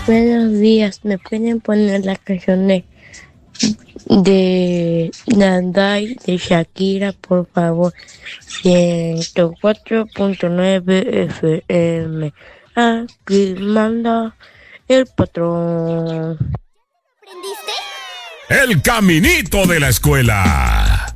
Buenos días, ¿me pueden poner la canción de Nanday de Shakira, por favor? 104.9 FM. Aquí manda el patrón. El caminito de la escuela.